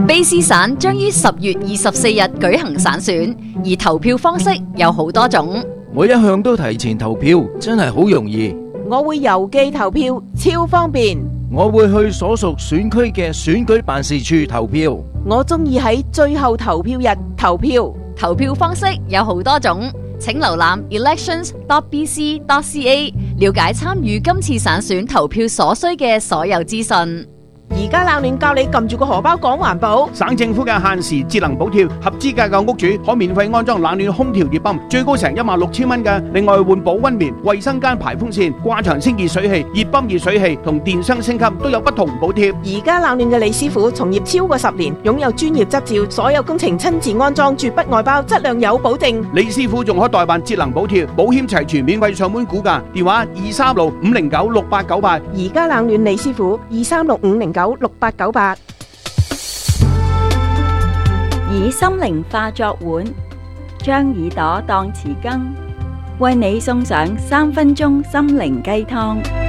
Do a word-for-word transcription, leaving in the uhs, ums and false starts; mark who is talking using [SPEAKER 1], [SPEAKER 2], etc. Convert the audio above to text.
[SPEAKER 1] 卑詩省將於十月二十四日舉行省選，而投票方式有好多種。
[SPEAKER 2] 我一向都提前投票，真係好容易。
[SPEAKER 3] 我會郵寄投票，超方便。
[SPEAKER 2] 我會去所屬選區嘅選舉辦事處投票。
[SPEAKER 3] 我中意喺最後投票日投票。
[SPEAKER 1] 投票方式有好多種，請瀏覽 elections dot b c dot c a 了解參與今次省選投票所需嘅所有資訊。
[SPEAKER 3] 而家冷暖教你撳住個荷包講環保。
[SPEAKER 4] 省政府嘅限時節能補貼，合資格嘅屋主可免費安裝冷暖空調熱泵，最高成一萬六千蚊嘅。另外換保溫棉、衛生間排風扇、掛牆清熱水器、熱泵熱水器同電箱升級都有不同補貼。
[SPEAKER 3] 而家冷暖嘅李師傅從業超過十年，擁有專業執照，所有工程親自安裝，絕不外包，質量有保證。
[SPEAKER 4] 李師傅仲可代辦節能補貼，保險齊全，免費上門估價，電話二三六五零九六八九八。
[SPEAKER 3] 而家冷暖李師傅二三六五零九六八九八。
[SPEAKER 5] 以心靈化作碗，將耳朵當匙羹，為你送上三分鐘心靈雞湯。